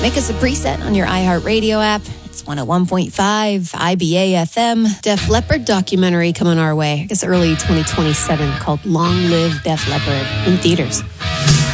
Make us a preset on your iHeartRadio app. It's 101.5 IBA FM. Def Leppard documentary coming our way. It's early 2027 called Long Live Def Leppard in theaters.